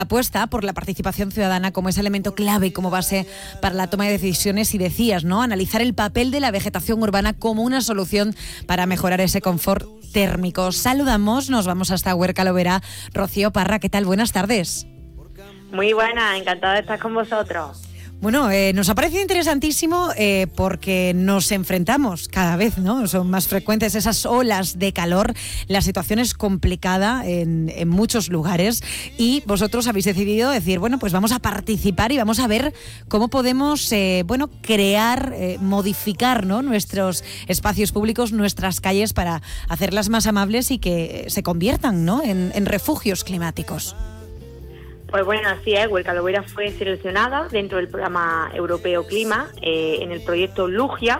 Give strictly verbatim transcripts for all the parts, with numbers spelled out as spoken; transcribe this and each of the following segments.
apuesta por la participación ciudadana como ese elemento clave y como base para la toma de decisiones, y decías, ¿no?, analizar el papel de la vegetación urbana como una solución para mejorar ese confort térmico. Saludamos, nos vamos hasta Huerca Lovera. Rocío Parra, ¿qué tal? Buenas tardes. Muy buena, encantada de estar con vosotros. Bueno, eh, nos ha parecido interesantísimo eh, porque nos enfrentamos cada vez, ¿no? Son más frecuentes esas olas de calor, la situación es complicada en, en muchos lugares, y vosotros habéis decidido decir, bueno, pues vamos a participar y vamos a ver cómo podemos, eh, bueno, crear, eh, modificar, ¿no?, nuestros espacios públicos, nuestras calles, para hacerlas más amables y que se conviertan, ¿no?, en, en refugios climáticos. Pues bueno, así es, Huerca Lovera fue seleccionada dentro del programa europeo Clima, eh, en el proyecto Lugia,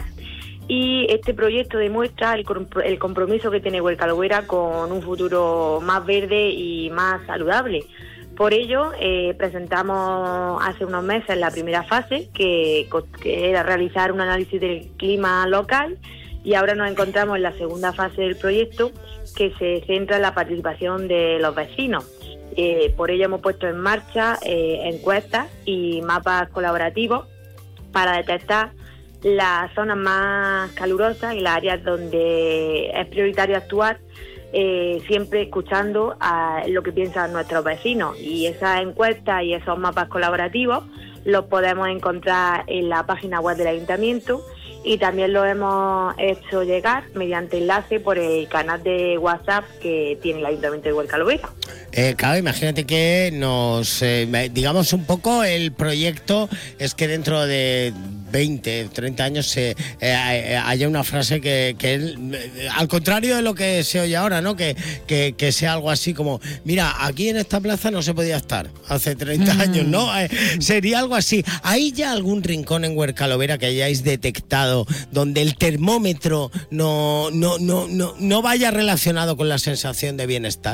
y este proyecto demuestra el, el compromiso que tiene Huerca Lovera con un futuro más verde y más saludable. Por ello, eh, presentamos hace unos meses la primera fase, que, que era realizar un análisis del clima local, y ahora nos encontramos en la segunda fase del proyecto, que se centra en la participación de los vecinos. Eh, por ello hemos puesto en marcha eh, encuestas y mapas colaborativos para detectar las zonas más calurosas y las áreas donde es prioritario actuar, eh, siempre escuchando a lo que piensan nuestros vecinos. Y esas encuestas y esos mapas colaborativos los podemos encontrar en la página web del Ayuntamiento, y también lo hemos hecho llegar mediante enlace por el canal de WhatsApp que tiene el Ayuntamiento de Huerca Lovera. Eh, claro, imagínate que nos, eh, digamos un poco el proyecto es que dentro de veinte, treinta años se, eh, haya una frase que, que eh, al contrario de lo que se oye ahora, ¿no? Que, que, que sea algo así como, mira, aquí en esta plaza no se podía estar hace treinta mm. años, ¿no? Eh, sería algo así. ¿Hay ya algún rincón en Huerca Lovera que hayáis detectado donde el termómetro no, no, no, no, no vaya relacionado con la sensación de bienestar?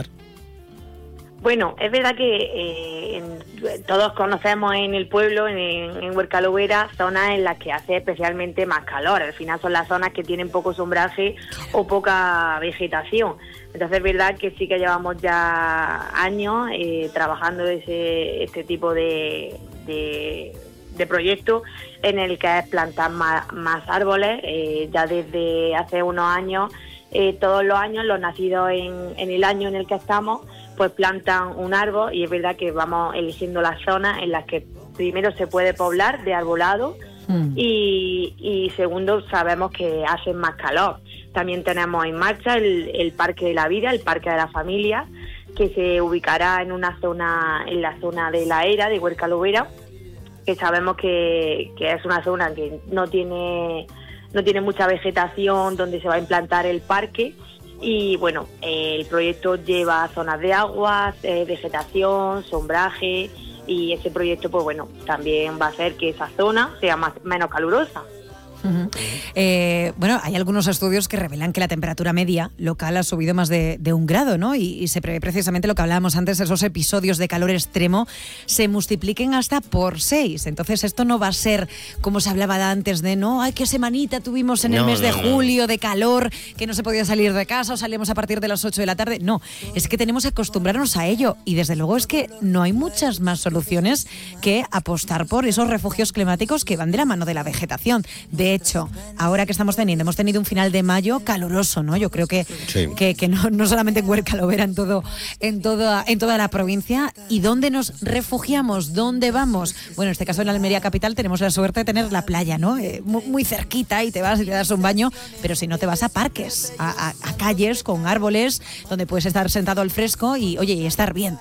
Bueno, es verdad que eh, en, todos conocemos en el pueblo, en, en Huerca Lovera, zonas en las que hace especialmente más calor. Al final son las zonas que tienen poco sombraje o poca vegetación. Entonces es verdad que sí que llevamos ya años eh, trabajando ese, este tipo de, de, de proyectos en el que es plantar más, más árboles. Eh, ya desde hace unos años, eh, todos los años, los nacidos en, en el año en el que estamos, pues plantan un árbol, y es verdad que vamos eligiendo las zonas en las que primero se puede poblar de arbolado mm. y, y segundo sabemos que hacen más calor. También tenemos en marcha el, el Parque de la Vida, el Parque de la Familia, que se ubicará en una zona, en la zona de la Era de Huerca Lovera, que sabemos que, que es una zona que no tiene, no tiene mucha vegetación, donde se va a implantar el parque. Y bueno, eh, el proyecto lleva zonas de aguas, eh, vegetación, sombraje, y ese proyecto pues bueno, también va a hacer que esa zona sea más, menos calurosa. Uh-huh. Eh, bueno, hay algunos estudios que revelan que la temperatura media local ha subido más de, de un grado, ¿no? Y, y se prevé precisamente lo que hablábamos antes, esos episodios de calor extremo se multipliquen hasta por seis. Entonces esto no va a ser como se hablaba antes de, no, ay, qué semanita tuvimos en el no, mes de no, julio no. de calor, que no se podía salir de casa o salíamos a partir de las ocho de la tarde. No, es que tenemos que acostumbrarnos a ello, y desde luego es que no hay muchas más soluciones que apostar por esos refugios climáticos que van de la mano de la vegetación. De hecho, ahora que estamos teniendo, hemos tenido un final de mayo caluroso, ¿no? Yo creo que, sí. que, que no, no solamente en Huerca Lovera, en todo, en toda, en toda la provincia. ¿Y dónde nos refugiamos? ¿Dónde vamos? Bueno, en este caso en la Almería capital tenemos la suerte de tener la playa, ¿no? Eh, muy, muy cerquita, y te vas y te das un baño, pero si no te vas a parques, a, a, a calles con árboles donde puedes estar sentado al fresco y, oye, y estar bien.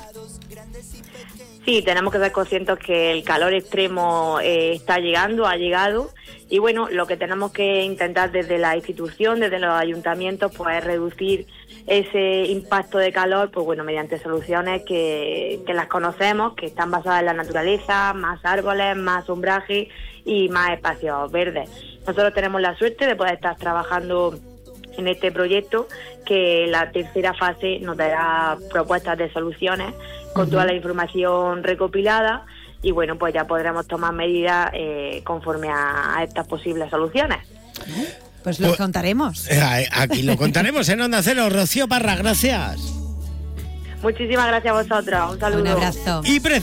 Sí, tenemos que ser conscientes que el calor extremo eh, está llegando, ha llegado, y bueno, lo que tenemos que intentar desde la institución, desde los ayuntamientos, pues es reducir ese impacto de calor, pues bueno, mediante soluciones que, que las conocemos, que están basadas en la naturaleza, más árboles, más sombraje y más espacios verdes. Nosotros tenemos la suerte de poder estar trabajando en este proyecto, que la tercera fase nos dará propuestas de soluciones con uh-huh. toda la información recopilada, y bueno, pues ya podremos tomar medidas eh, conforme a, a estas posibles soluciones. Pues lo pues, contaremos. Eh, aquí lo contaremos en Onda Cero. Rocío Parra, gracias. Muchísimas gracias a vosotros. Un saludo. Un abrazo. Y